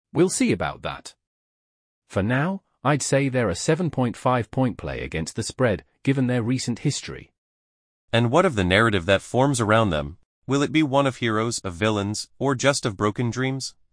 We'll see about that. For now, I'd say they're a 7.5-point play against the spread, given their recent history. And what of the narrative that forms around them? Will it be one of heroes, of villains, or just of broken dreams?